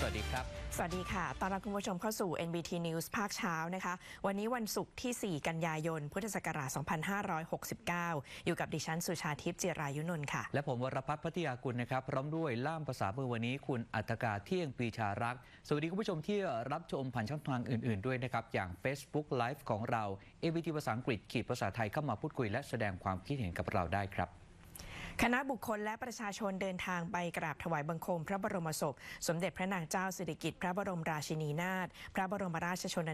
สวัสดีครับสวัสดีค่ะต้อนรับคุณผู้ชมเข้าสู่ NBT News ภาคเช้านะคะวันนี้วันศุกร์ที่ 4 กันยายน พุทธศักราช 2569 อยู่กับดิฉันสุชาทิพย์ จิรายุนนท์ค่ะและผมวรพัฒน์ พัทยากุลนะครับพร้อมด้วยล่ามภาษามือวันนี้คุณอัฐกาเที่ยงปรีชารักษ์สวัสดีคุณผู้ชมที่รับชมผ่านช่องทางอื่นๆด้วยนะครับอย่าง Facebook Live ของเรา NBT ภาษาอังกฤษขีดภาษาไทยเข้ามาพูดคุยและแสดงความคิดเห็นกับเราได้ครับคณะบุคคลและประชาชนเดินทางไปกราบถวายบังคมพระบรมศพสมเด็จพระนางเจ้าสิริกิติ์พระบรมราชินีนาถพระบรมราชชน